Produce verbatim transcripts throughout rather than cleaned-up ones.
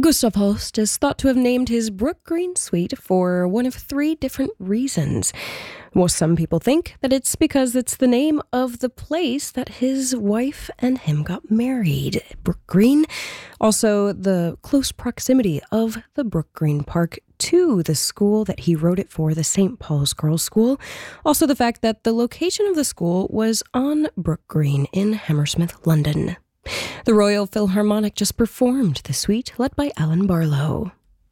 Gustav Holst is thought to have named his Brook Green suite for one of three different reasons. Well, some people think that it's because it's the name of the place that his wife and him got married, Brook Green. Also, the close proximity of the Brook Green Park to the school that he wrote it for, the Saint Paul's Girls' School. Also, the fact that the location of the school was on Brook Green in Hammersmith, London. The Royal Philharmonic just performed the suite led by Alan Barlow.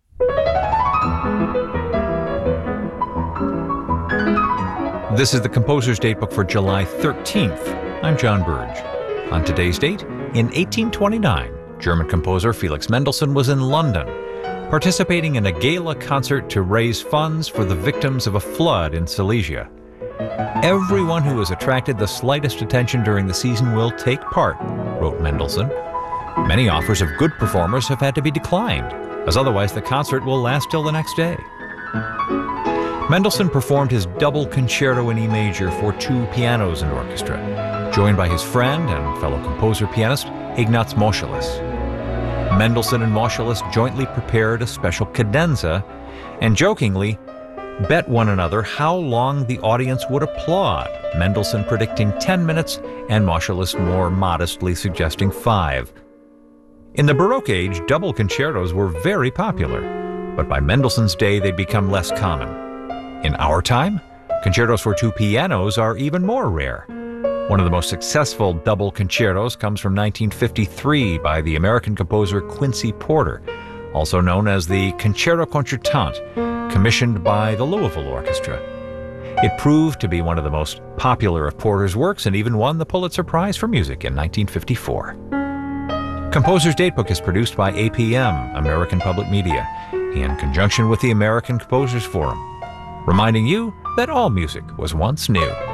This is the Composer's Datebook for July thirteenth. I'm John Burge. On today's date, in eighteen twenty-nine, German composer Felix Mendelssohn was in London, participating in a gala concert to raise funds for the victims of a flood in Silesia. Everyone who has attracted the slightest attention during the season will take part, wrote Mendelssohn. Many offers of good performers have had to be declined, as otherwise the concert will last till the next day. Mendelssohn performed his double concerto in E major for two pianos and orchestra, joined by his friend and fellow composer pianist Ignaz Moscheles. Mendelssohn and Moscheles jointly prepared a special cadenza and jokingly bet one another how long the audience would applaud, Mendelssohn predicting ten minutes and Moscheles more modestly suggesting five. In the Baroque age, double concertos were very popular, but by Mendelssohn's day they'd become less common. In our time, concertos for two pianos are even more rare. One of the most successful double concertos comes from nineteen fifty-three by the American composer Quincy Porter, also known as the Concerto Concertante, commissioned by the Louisville Orchestra. It proved to be one of the most popular of Porter's works and even won the Pulitzer Prize for Music in nineteen fifty-four. Composer's Datebook is produced by A P M, American Public Media, in conjunction with the American Composers Forum, reminding you that all music was once new.